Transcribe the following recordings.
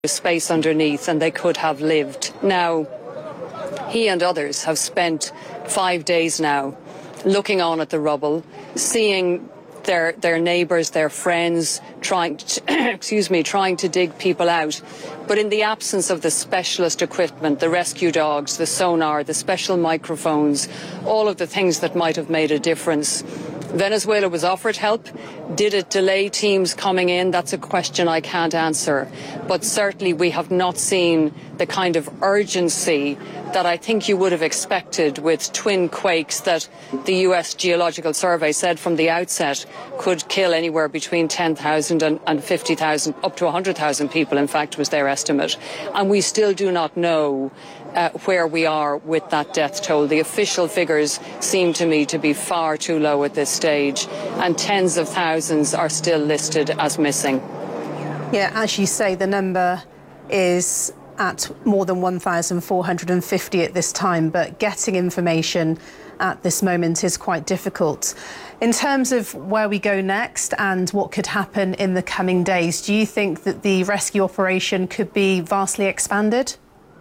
space underneath and they could have lived. Now, he and others have spent 5 days now looking on at the rubble, seeing their neighbours, their friends, trying to dig people out. But in the absence of the specialist equipment, the rescue dogs, the sonar, the special microphones, all of the things that might have made a difference, Venezuela was offered help. Did it delay teams coming in? That's a question I can't answer. But certainly we have not seen the kind of urgency that I think you would have expected with twin quakes that the US Geological Survey said from the outset could kill anywhere between 10,000 and 50,000, up to 100,000 people, in fact, was their estimate. And we still do not know where we are with that death toll. The official figures seem to me to be far too low at this stage, and tens of thousands are still listed as missing. Yeah, as you say, the number is at more than 1,450 at this time, but getting information at this moment is quite difficult. In terms of where we go next and what could happen in the coming days, do you think that the rescue operation could be vastly expanded?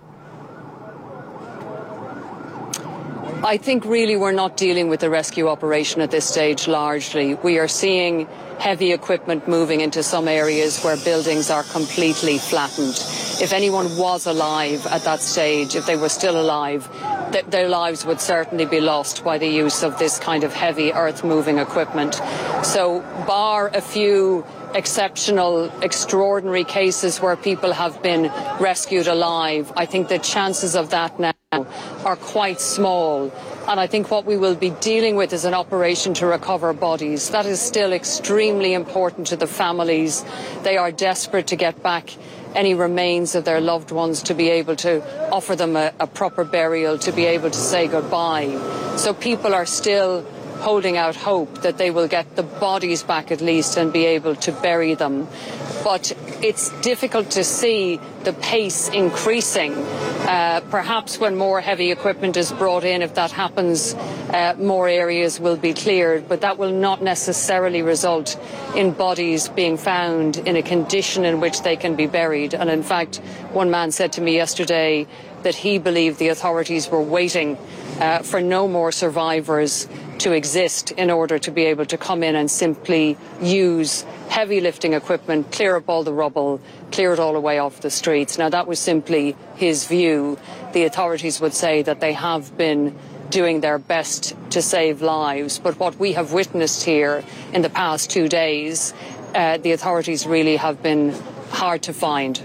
I think really we're not dealing with the rescue operation at this stage largely. We are seeing heavy equipment moving into some areas where buildings are completely flattened. If anyone was alive at that stage, if they were still alive, their lives would certainly be lost by the use of this kind of heavy earth-moving equipment. So bar a few exceptional, extraordinary cases where people have been rescued alive, I think the chances of that now are quite small. And I think what we will be dealing with is an operation to recover bodies. That is still extremely important to the families. They are desperate to get back any remains of their loved ones, to be able to offer them a proper burial, to be able to say goodbye. So people are still holding out hope that they will get the bodies back at least and be able to bury them. But it's difficult to see the pace increasing. Perhaps when more heavy equipment is brought in, if that happens, more areas will be cleared, but that will not necessarily result in bodies being found in a condition in which they can be buried. And in fact, one man said to me yesterday that he believed the authorities were waiting for no more survivors to exist in order to be able to come in and simply use heavy lifting equipment, clear up all the rubble, clear it all away off the streets. Now, that was simply his view. The authorities would say that they have been doing their best to save lives. But what we have witnessed here in the past 2 days, the authorities really have been hard to find.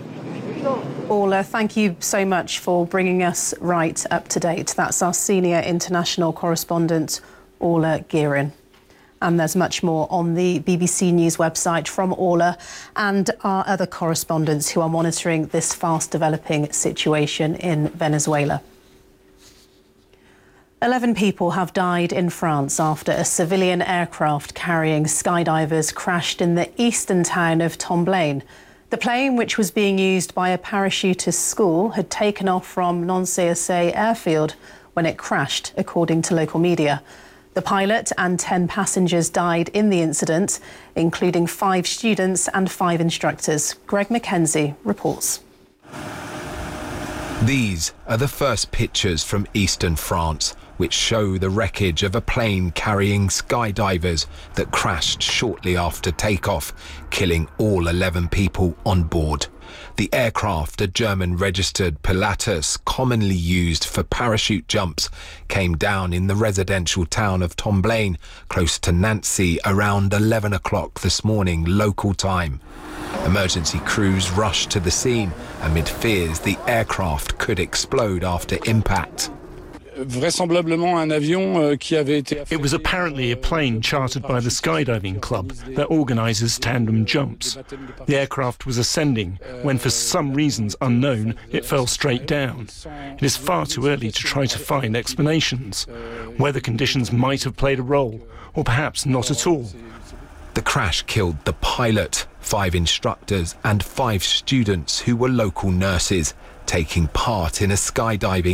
Orla, thank you so much for bringing us right up to date. That's our senior international correspondent, Orla Guerin. And there's much more on the BBC News website from Orla and our other correspondents who are monitoring this fast-developing situation in Venezuela. 11 people have died in France after a civilian aircraft carrying skydivers crashed in the eastern town of Tomblaine. The plane, which was being used by a parachutist school, had taken off from Nancy-Assay airfield when it crashed, according to local media. The pilot and 10 passengers died in the incident, including 5 students and 5 instructors. Greg Mackenzie reports. These are the first pictures from eastern France, which show the wreckage of a plane carrying skydivers that crashed shortly after takeoff, killing all 11 people on board. The aircraft, a German-registered Pilatus commonly used for parachute jumps, came down in the residential town of Tomblaine, close to Nancy, around 11 o'clock this morning, local time. Emergency crews rushed to the scene amid fears the aircraft could explode after impact. It was apparently a plane chartered by the skydiving club that organises tandem jumps. The aircraft was ascending when, for some reasons unknown, it fell straight down. It is far too early to try to find explanations. Weather conditions might have played a role, or perhaps not at all. The crash killed the pilot, 5 instructors and 5 students who were local nurses taking part in a skydiving